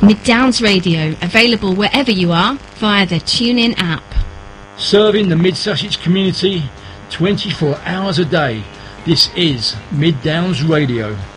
Mid Downs Radio, available wherever you are via the TuneIn app. Serving the Mid Sussex community 24 hours a day. This is Mid Downs Radio.